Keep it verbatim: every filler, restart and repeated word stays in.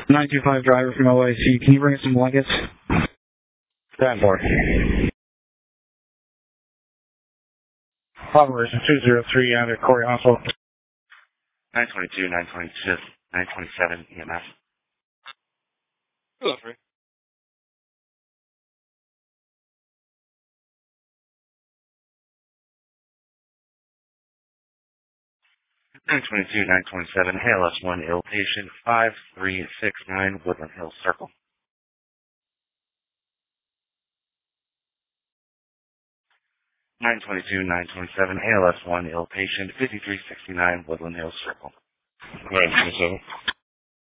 nine two five driver from O I C. Can you bring us some blankets? ten four. Operation two zero three under Corey Hospital. nine twenty-two, nine twenty-two, nine twenty-seven E M S. Hello, Free. nine twenty-two, nine twenty-seven, H L S one ill patient, five three six nine Woodland Hills Circle. nine twenty-two, nine twenty-seven, A L S one ill patient, fifty-three sixty-nine Woodland Hills Circle. nine twenty-seven.